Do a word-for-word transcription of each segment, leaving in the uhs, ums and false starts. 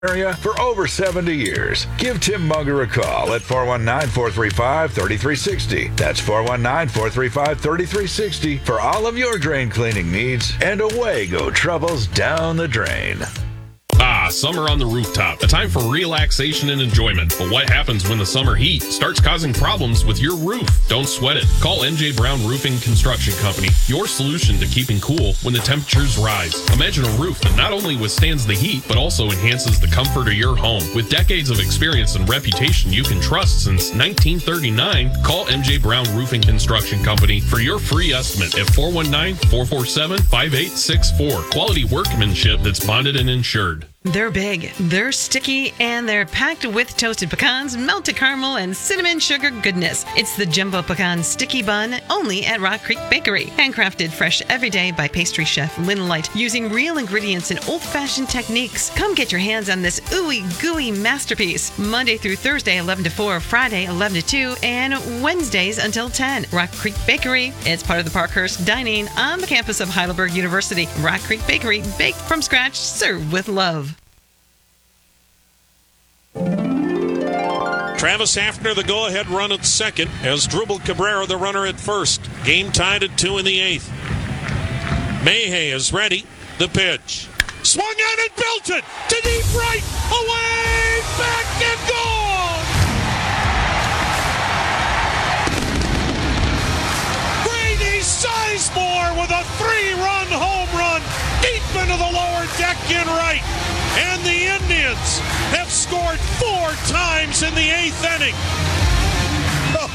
area for over seventy years. Give Tim Munger a call at four one nine, four three five, three three six zero. That's four one nine, four three five, three three six zero for all of your drain cleaning needs, and away go troubles down the drain. Ah, summer on the rooftop. A time for relaxation and enjoyment. But what happens when the summer heat starts causing problems with your roof? Don't sweat it. Call M J Brown Roofing Construction Company. Your solution to keeping cool when the temperatures rise. Imagine a roof that not only withstands the heat, but also enhances the comfort of your home. With decades of experience and reputation you can trust since nineteen thirty-nine, call M J Brown Roofing Construction Company for your free estimate at four one nine, four four seven, five eight six four. Quality workmanship that's bonded and insured. They're big, they're sticky, and they're packed with toasted pecans, melted caramel, and cinnamon sugar goodness. It's the Jumbo Pecan Sticky Bun, only at Rock Creek Bakery. Handcrafted fresh every day by pastry chef Lynn Light, using real ingredients and old-fashioned techniques. Come get your hands on this ooey gooey masterpiece. Monday through Thursday, eleven to four, Friday, eleven to two, and Wednesdays until ten. Rock Creek Bakery. It's part of the Parkhurst Dining on the campus of Heidelberg University. Rock Creek Bakery, baked from scratch, served with love. Travis Hafner, the go-ahead run at second, as Drupal Cabrera, the runner at first. Game tied at two in the eighth. Mayhay is ready. The pitch. Swung on and belted to deep right. Away, back and gone. Grady Sizemore with a three-run home run deep into the lower deck in right. And the Indians have scored four times in the eighth inning. Oh.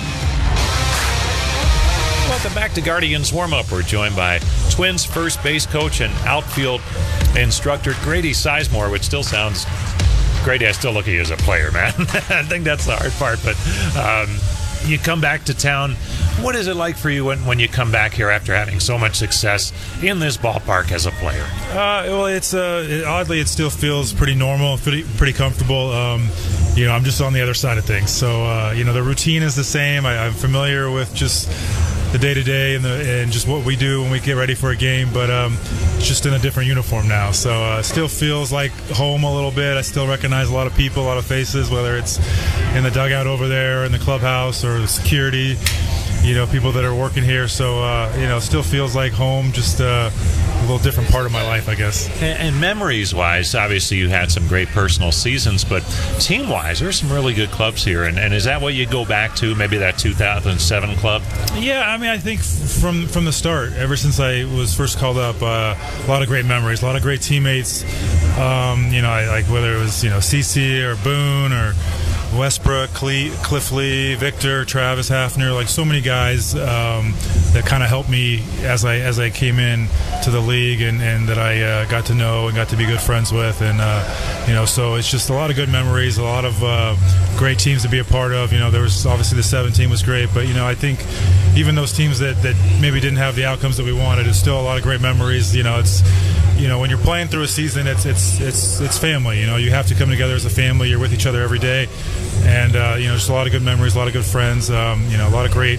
Welcome back to Guardians Warm-Up. We're joined by Twins first base coach and outfield instructor Grady Sizemore, which still sounds... Grady, I still look at you as a player, man. I think that's the hard part. But um, you come back to town. What is it like for you when, when you come back here after having so much success in this ballpark as a player? Uh, well, it's uh, it, oddly, it still feels pretty normal, pretty pretty comfortable. Um, you know, I'm just on the other side of things. So, uh, you know, the routine is the same. I, I'm familiar with just the day-to-day and, the, and just what we do when we get ready for a game, but um, it's just in a different uniform now. So uh, it still feels like home a little bit. I still recognize a lot of people, a lot of faces, whether it's in the dugout over there, in the clubhouse, or the security. You know, people that are working here, so uh, you know, still feels like home. Just uh, a little different part of my life, I guess. And, and memories-wise, obviously you had some great personal seasons, but team-wise, there's some really good clubs here. And, and is that what you go back to? Maybe that two thousand seven club? Yeah, I mean, I think from from the start, ever since I was first called up, uh, a lot of great memories, a lot of great teammates. Um, you know, I, like whether it was you know C C or Boone or Westbrook, Cle- Cliff Lee, Victor, Travis Hafner, like so many guys um, that kind of helped me as I as I came in to the league and, and that I uh, got to know and got to be good friends with, and uh, you know, so it's just a lot of good memories, a lot of uh, great teams to be a part of. You know, there was obviously the seven team was great, but you know, I think even those teams that, that maybe didn't have the outcomes that we wanted, it's still a lot of great memories. You know, it's you know, when you're playing through a season, it's it's it's it's family. You know, you have to come together as a family. You're with each other every day, and uh, you know, just a lot of good memories, a lot of good friends. Um, you know, a lot of great,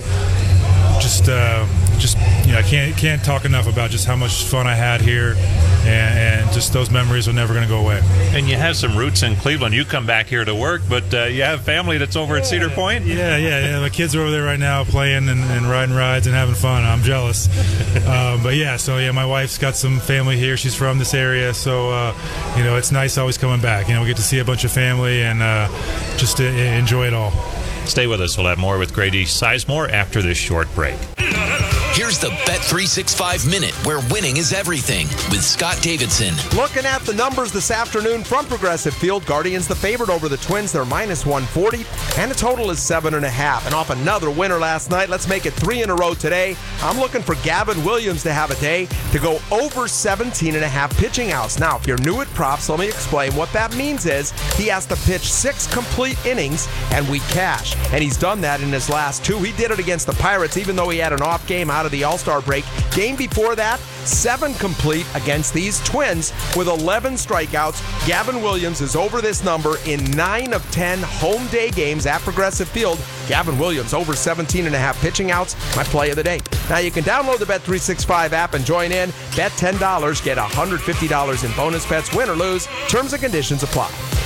just uh, just you know, I can't can't talk enough about just how much fun I had here, and, and just those memories are never going to go away. And you have some roots in Cleveland. You come back here to work, but uh, you have family that's over at Cedar Point. Yeah, yeah, yeah. My kids are over there right now playing and, and riding rides and having fun. I'm jealous, um, but yeah. So yeah, my wife's got some family here. She's from this area, so uh, you know, it's nice always coming back. You know, we get to see a bunch of family and uh, just to enjoy it all. Stay with us. We'll have more with Grady Sizemore after this short break. Here's the Bet three sixty-five Minute, where winning is everything, with Scott Davidson. Looking at the numbers this afternoon from Progressive Field, Guardians the favorite over the Twins. They're minus one forty, and the total is seven and a half. And off another winner last night, let's make it three in a row today. I'm looking for Gavin Williams to have a day to go over seventeen and a half pitching outs. Now, if you're new at props, let me explain. What that means is he has to pitch six complete innings, and we cash. And he's done that in his last two. He did it against the Pirates, even though he had an off game out of of the All-Star break. Game before that, seven complete against these Twins with eleven strikeouts. Gavin Williams is over this number in nine of ten home day games at Progressive Field. Gavin Williams over seventeen and a half pitching outs, my play of the day. Now you can download the Bet three sixty-five app and join in. Bet ten dollars, get one hundred fifty dollars in bonus bets, win or lose. Terms and conditions apply.